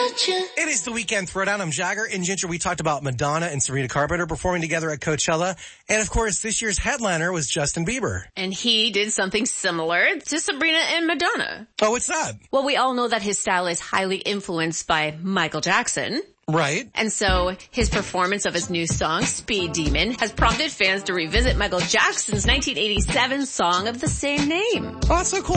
It is the Weekend Throwdown. I'm Jagger and Ginger. We talked about Madonna and Sabrina Carpenter performing together at Coachella. And of course, this year's headliner was Justin Bieber. And he did something similar to Sabrina and Madonna. Oh, what's that? Well, we all know that his style is highly influenced by Michael Jackson. Right. And so his performance of his new song, Speed Demon, has prompted fans to revisit Michael Jackson's 1987 song of the same name. Oh, that's so cool.